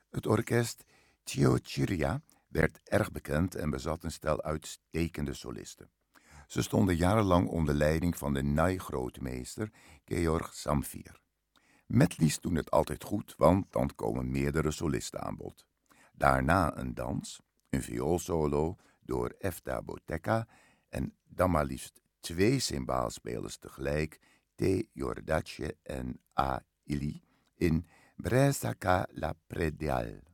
Het orkest Ciociria werd erg bekend en bezat een stel uitstekende solisten. Ze stonden jarenlang onder leiding van de naaigrootmeester Georg Zamfir. Medleys doen het altijd goed, want dan komen meerdere solisten aan bod. Daarna een dans, een vioolsolo door Efta Boteka en dan maar liefst 2 cymbaalspelers tegelijk, T. Jordache en A. Ili, in Bresaka la Predial.